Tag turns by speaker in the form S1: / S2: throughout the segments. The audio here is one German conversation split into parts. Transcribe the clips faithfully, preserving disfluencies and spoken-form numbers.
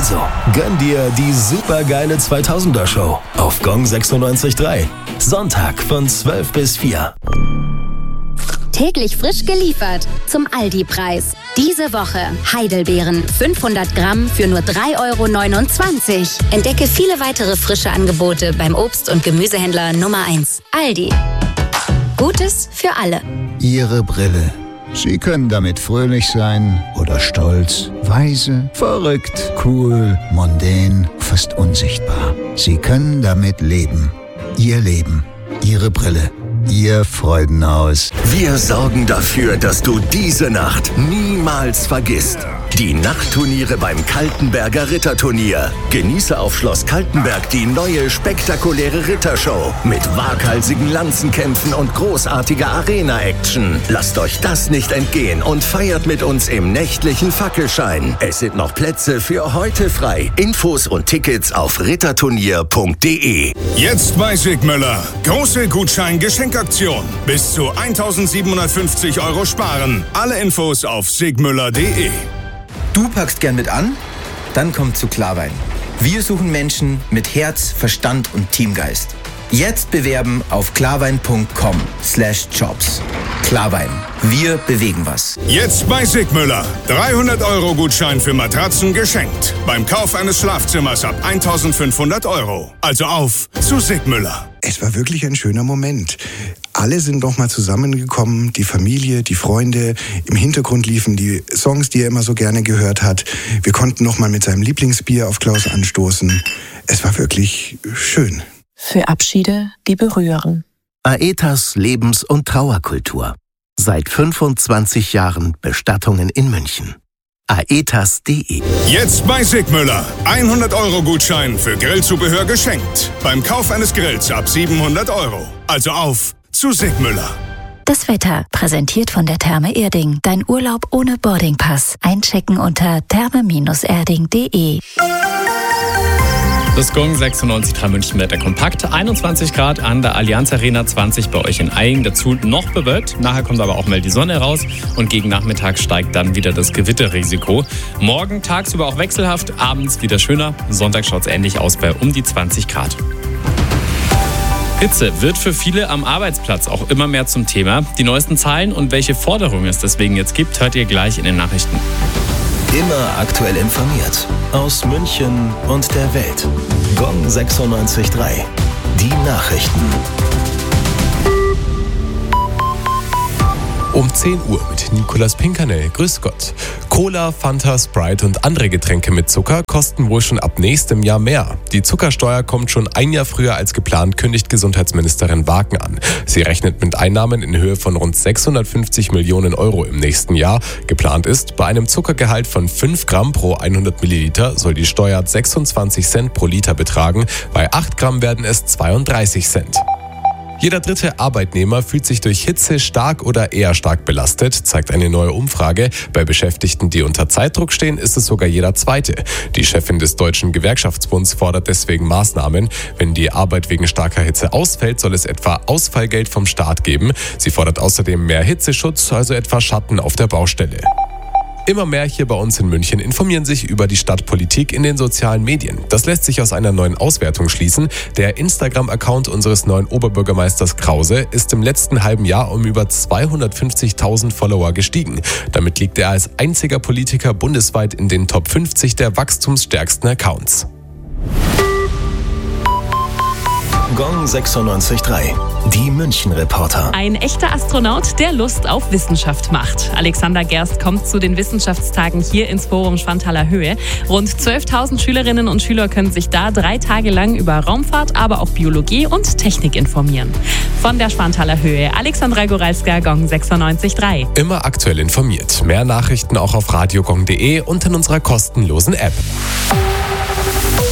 S1: Also, gönn dir die supergeile zweitausender-Show auf Gong sechsundneunzig Komma drei. Sonntag von zwölf bis vier.
S2: Täglich frisch geliefert zum Aldi-Preis. Diese Woche Heidelbeeren fünfhundert Gramm für nur drei Euro neunundzwanzig. Entdecke viele weitere frische Angebote beim Obst- und Gemüsehändler Nummer eins. Aldi. Gutes für alle.
S3: Ihre Brille. Sie können damit fröhlich sein oder stolz, weise, verrückt, cool, mondän, fast unsichtbar. Sie können damit leben. Ihr Leben. Ihre Brille. Ihr Freudenhaus.
S1: Wir sorgen dafür, dass du diese Nacht niemals vergisst. Die Nachtturniere beim Kaltenberger Ritterturnier. Genieße auf Schloss Kaltenberg die neue spektakuläre Rittershow mit waghalsigen Lanzenkämpfen und großartiger Arena-Action. Lasst euch das nicht entgehen und feiert mit uns im nächtlichen Fackelschein. Es sind noch Plätze für heute frei. Infos und Tickets auf ritterturnier punkt de.
S4: Jetzt bei Sigmüller. Große Gutschein-Geschenkaktion. Bis zu eintausendsiebenhundertfünfzig Euro sparen. Alle Infos auf sigmüller punkt de.
S5: Du packst gern mit an? Dann komm zu Klarwein. Wir suchen Menschen mit Herz, Verstand und Teamgeist. Jetzt bewerben auf klarwein punkt com slash jobs. Klarwein. Wir bewegen was.
S4: Jetzt bei Sigmüller. dreihundert Euro Gutschein für Matratzen geschenkt. Beim Kauf eines Schlafzimmers ab eintausendfünfhundert Euro. Also auf zu Sigmüller.
S6: Es war wirklich ein schöner Moment. Alle sind noch mal zusammengekommen, die Familie, die Freunde. Im Hintergrund liefen die Songs, die er immer so gerne gehört hat. Wir konnten noch mal mit seinem Lieblingsbier auf Klaus anstoßen. Es war wirklich schön.
S7: Für Abschiede, die berühren.
S1: Aetas Lebens- und Trauerkultur. Seit fünfundzwanzig Jahren Bestattungen in München. aetas punkt de.
S4: Jetzt bei Sigmüller. hundert Euro Gutschein für Grillzubehör geschenkt. Beim Kauf eines Grills ab siebenhundert Euro. Also auf zu Sigmüller.
S2: Das Wetter, präsentiert von der Therme Erding. Dein Urlaub ohne Boardingpass. Einchecken unter therme erding punkt de.
S8: Das Gong sechsundneunzig Komma drei München Wetter kompakt. einundzwanzig Grad an der Allianz Arena, zwanzig bei euch in Eying. Dazu noch bewölkt. Nachher kommt aber auch mal die Sonne raus und gegen Nachmittag steigt dann wieder das Gewitterrisiko. Morgen tagsüber auch wechselhaft, abends wieder schöner. Sonntag schaut es ähnlich aus bei um die zwanzig Grad. Hitze wird für viele am Arbeitsplatz auch immer mehr zum Thema. Die neuesten Zahlen und welche Forderungen es deswegen jetzt gibt, hört ihr gleich in den Nachrichten.
S1: Immer aktuell informiert. Aus München und der Welt. Gong sechsundneunzig Komma drei. Die Nachrichten.
S9: Um zehn Uhr mit Nicolas Pinkernell. Grüß Gott. Cola, Fanta, Sprite und andere Getränke mit Zucker kosten wohl schon ab nächstem Jahr mehr. Die Zuckersteuer kommt schon ein Jahr früher als geplant, kündigt Gesundheitsministerin Wagen an. Sie rechnet mit Einnahmen in Höhe von rund sechshundertfünfzig Millionen Euro im nächsten Jahr. Geplant ist, bei einem Zuckergehalt von fünf Gramm pro hundert Milliliter soll die Steuer sechsundzwanzig Cent pro Liter betragen. Bei acht Gramm werden es zweiunddreißig Cent. Jeder dritte Arbeitnehmer fühlt sich durch Hitze stark oder eher stark belastet, zeigt eine neue Umfrage. Bei Beschäftigten, die unter Zeitdruck stehen, ist es sogar jeder zweite. Die Chefin des Deutschen Gewerkschaftsbunds fordert deswegen Maßnahmen. Wenn die Arbeit wegen starker Hitze ausfällt, soll es etwa Ausfallgeld vom Staat geben. Sie fordert außerdem mehr Hitzeschutz, also etwa Schatten auf der Baustelle. Immer mehr hier bei uns in München informieren sich über die Stadtpolitik in den sozialen Medien. Das lässt sich aus einer neuen Auswertung schließen. Der Instagram-Account unseres neuen Oberbürgermeisters Krause ist im letzten halben Jahr um über zweihundertfünfzigtausend Follower gestiegen. Damit liegt er als einziger Politiker bundesweit in den Top fünfzig der wachstumsstärksten Accounts.
S1: Gong sechsundneunzig Komma drei. Die München-Reporter.
S10: Ein echter Astronaut, der Lust auf Wissenschaft macht. Alexander Gerst kommt zu den Wissenschaftstagen hier ins Forum Schwanthaler Höhe. Rund zwölftausend Schülerinnen und Schüler können sich da drei Tage lang über Raumfahrt, aber auch Biologie und Technik informieren. Von der Schwanthaler Höhe, Alexandra Goralska, Gong sechsundneunzig Komma drei.
S9: Immer aktuell informiert. Mehr Nachrichten auch auf radiogong punkt de und in unserer kostenlosen App.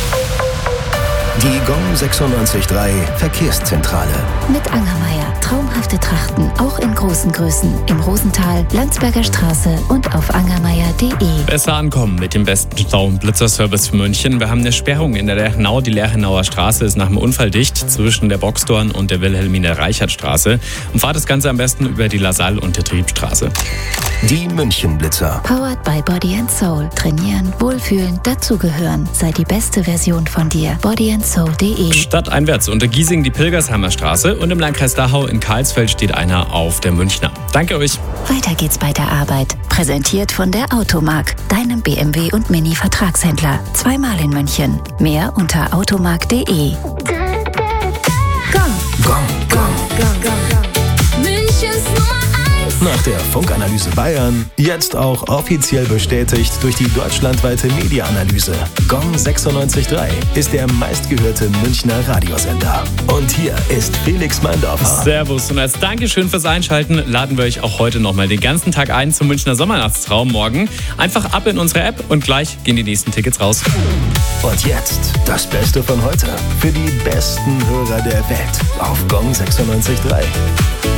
S1: Die Gong sechsundneunzig Komma drei Verkehrszentrale.
S2: Mit Angermeier. Traumhaft.
S11: Traumhafte Trachten, auch in großen Größen. Im Rosental, Landsberger Straße und auf angermeier punkt de.
S8: Besser ankommen mit dem besten Stau- und Blitzerservice für München. Wir haben eine Sperrung in der Lerchenau. Die Lerchenauer Straße ist nach dem Unfall dicht zwischen der Boxdorn und der Wilhelmine-Reichert-Straße. Und fahrt das Ganze am besten über die Lasalle- und der Triebstraße.
S1: Die München-Blitzer.
S11: Powered by Body and Soul. Trainieren, wohlfühlen, dazugehören. Sei die beste Version von dir. body and soul punkt de.
S8: Stadteinwärts unter Giesing die Pilgersheimer Straße und im Landkreis Dachau in Karlsfeld steht einer auf der Münchner. Danke euch.
S11: Weiter geht's bei der Arbeit. Präsentiert von der Automark, deinem B M W und Mini-Vertragshändler. Zweimal in München. Mehr unter automark punkt de.
S1: Gong, Gong, Gong.
S11: Gong, Gong, Gong.
S12: Münchens Nummer eins.
S1: Nach der Funkanalyse Bayern jetzt auch offiziell bestätigt durch die deutschlandweite Media-Analyse. Gong sechsundneunzig Komma drei ist der meistgehörte Münchner Radiosender. Und hier ist Felix Meindorfer.
S8: Servus und als Dankeschön fürs Einschalten laden wir euch auch heute nochmal den ganzen Tag ein zum Münchner Sommernachtstraum morgen. Einfach ab in unsere App und gleich gehen die nächsten Tickets raus.
S1: Und jetzt das Beste von heute für die besten Hörer der Welt auf Gong sechsundneunzig Komma drei.